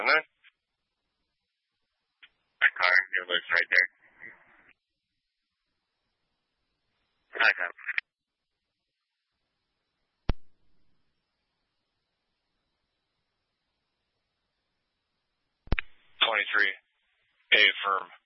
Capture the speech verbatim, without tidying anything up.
And then? That car, your lift's right there. Back up. twenty-three. A firm.